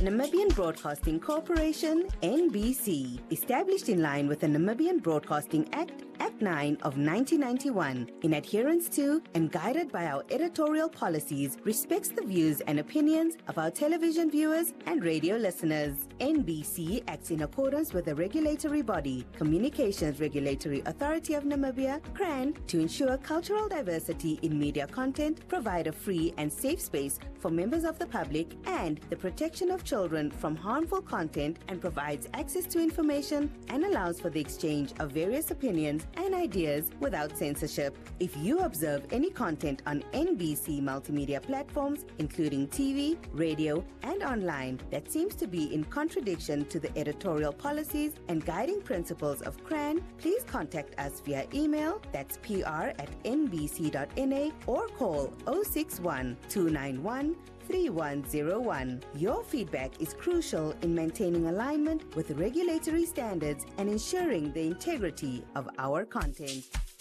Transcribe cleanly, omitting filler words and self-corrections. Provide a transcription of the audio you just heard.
Namibian Broadcasting Corporation, NBC, established in line with the Namibian Broadcasting Act, Act 9 of 1991, in adherence to and guided by our editorial policies, respects the views and opinions of our television viewers and radio listeners. NBC acts in accordance with the regulatory body, Communications Regulatory Authority of Namibia, CRAN, to ensure cultural diversity in media content, provide a free and safe space for members of the public, and the protection of children from harmful content, and provides access to information and allows for the exchange of various opinions and ideas without censorship. If you observe any content on NBC multimedia platforms, including TV, radio, and online, that seems to be in contradiction to the editorial policies and guiding principles of CRAN, please contact us via email, that's pr@nbc.na, or call 061 291 3101. Your feedback is crucial in maintaining alignment with regulatory standards and ensuring the integrity of our content.